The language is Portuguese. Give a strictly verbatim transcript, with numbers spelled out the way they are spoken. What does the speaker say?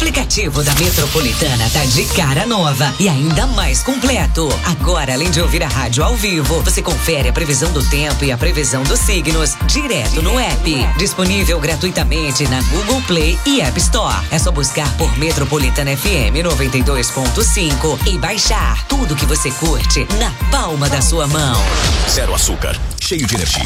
aplicativo da Metropolitana tá de cara nova e ainda mais completo. Agora, além de ouvir a rádio ao vivo, você confere a previsão do tempo e a previsão dos signos direto no app. Disponível gratuitamente na Google Play e App Store. É só buscar por Metropolitana F M noventa e dois ponto cinco e baixar tudo que você curte na palma da sua mão. Zero açúcar, cheio de energia.